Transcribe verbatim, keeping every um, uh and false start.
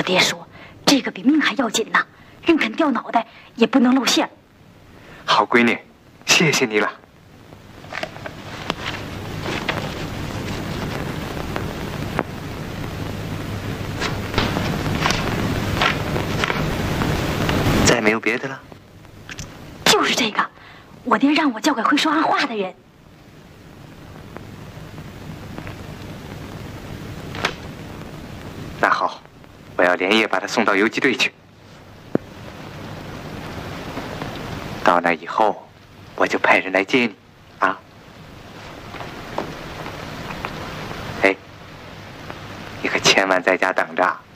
爹说，这个比命还要紧呢，人肯掉脑袋也不能露馅。 好闺女，谢谢你了。再没有别的了？ 就是这个，我爹让我交给会说暗话的人。 那好，我要连夜把他送到游击队去。到那以后，我就派人来接你，啊？哎，你可千万在家等着。